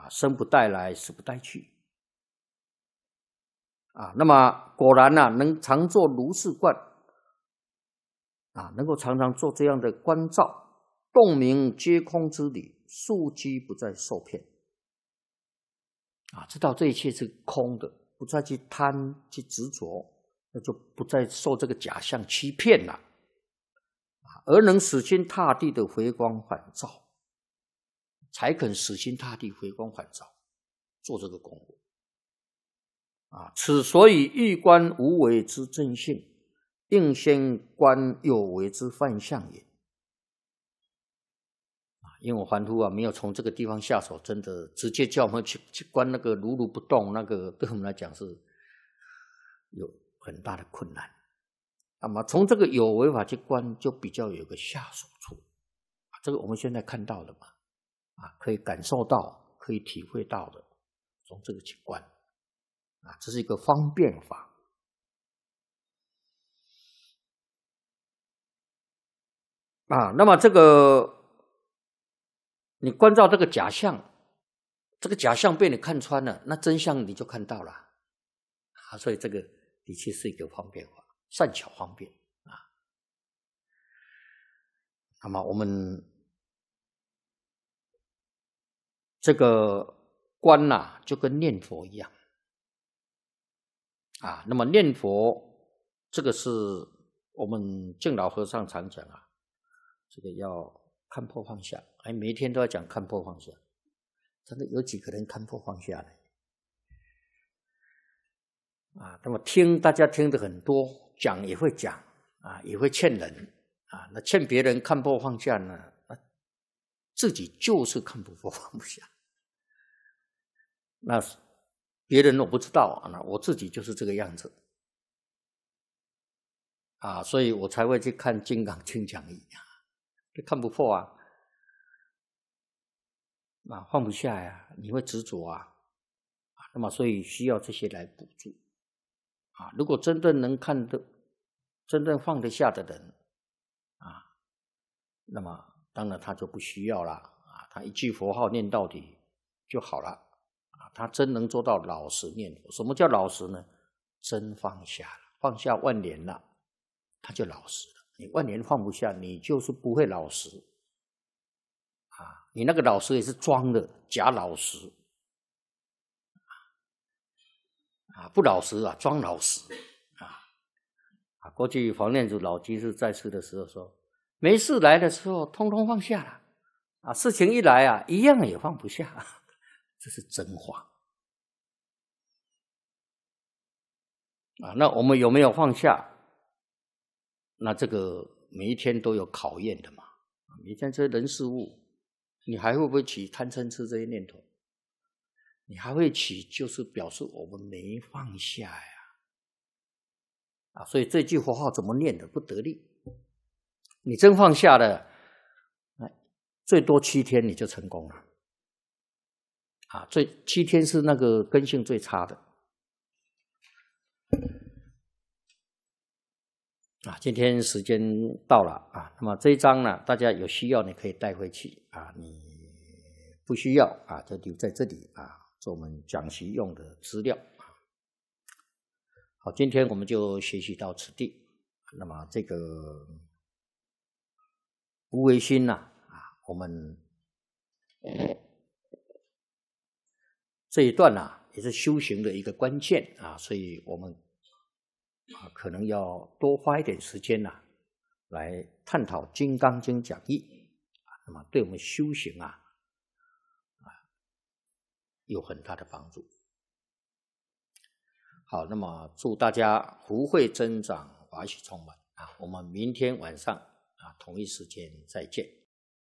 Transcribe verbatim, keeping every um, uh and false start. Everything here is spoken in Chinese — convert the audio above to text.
啊，生不带来，死不带去。啊，那么果然呢、啊，能常做如是观，啊，能够常常做这样的观照，洞明皆空之理，庶几不再受骗。啊，知道这一切是空的，不再去贪去执着，那就不再受这个假象欺骗了。啊，而能死心塌地的回光返照，才肯死心塌地回光返照，做这个功夫。啊，此所以欲观无为之正性，应先观有为之幻象也。啊，因为我凡夫啊，没有从这个地方下手，真的直接叫我们去去观那个如如不动，那个对我们来讲是有很大的困难。那么从这个有为法去观，就比较有个下手处。啊，这个我们现在看到的嘛，啊，可以感受到，可以体会到的，从这个去观。啊，这是一个方便法。啊，那么这个你观照这个假象，这个假象被你看穿了，那真相你就看到了。啊，所以这个的确是一个方便法，善巧方便啊。那么我们这个观呐、啊，就跟念佛一样。啊，那么念佛这个是我们净老和尚常讲啊，这个要看破放下，哎，每一天都要讲看破放下，真的有几个人看破放下呢？啊，那么听大家听的很多，讲也会讲啊，也会劝人啊，那劝别人看破放下呢，那自己就是看不破放不下，那别人我不知道啊，那我自己就是这个样子啊，所以我才会去看《金刚经》讲义啊，看不破啊，啊，放不下呀，你会执着啊，啊，那么所以需要这些来补助啊。如果真正能看得、真正放得下的人啊，那么当然他就不需要了啊，他一句佛号念到底就好了啊。他真能做到老实念佛。什么叫老实呢？真放下了，放下万年了，他就老实了。你万年放不下，你就是不会老实啊。你那个老实也是装的，假老实啊，不老实啊，装老实啊。啊，过去黄念祖老居士在世的时候说，没事来的时候通通放下了啊，事情一来啊，一样也放不下，这是真话啊。那我们有没有放下？那这个每一天都有考验的嘛。每一天这些人事物，你还会不会起贪嗔痴这些念头？你还会起，就是表示我们没放下呀。啊，所以这句佛号怎么念的不得力？你真放下了，最多七天你就成功了。啊，最七天是那个根性最差的。啊，今天时间到了啊，那么这一章呢，大家有需要你可以带回去啊，你不需要啊，就留在这里啊，做我们讲习用的资料。好，今天我们就学习到此地。那么这个无为心呐、啊，啊，我们这一段啊，也是修行的一个关键啊，所以我们啊可能要多花一点时间呐、啊，来探讨《金刚经》讲义啊，那么对我们修行啊啊有很大的帮助。好，那么祝大家福慧增长，法喜充满啊！我们明天晚上啊同一时间再见。